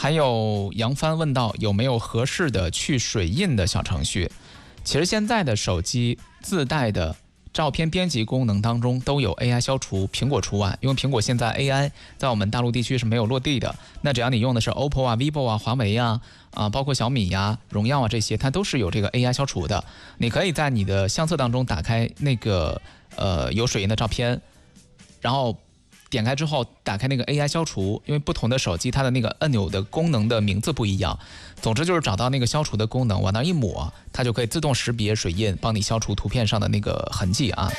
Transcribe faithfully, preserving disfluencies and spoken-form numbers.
还有杨帆问到有没有合适的去水印的小程序。其实现在的手机自带的照片编辑功能当中都有 A I 消除，苹果除外，因为苹果现在 A I 在我们大陆地区是没有落地的。那只要你用的是 O P P O 啊、vivo 啊、华为啊、啊包括小米呀、啊、荣耀啊这些，它都是有这个 A I 消除的。你可以在你的相册当中打开那个呃有水印的照片，然后点开之后打开那个 A I 消除，因为不同的手机它的那个按钮的功能的名字不一样。总之就是找到那个消除的功能，往那一抹，它就可以自动识别水印，帮你消除图片上的那个痕迹啊。